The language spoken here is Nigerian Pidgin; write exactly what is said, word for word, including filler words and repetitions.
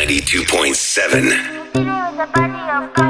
ninety-two point seven. With the body of God.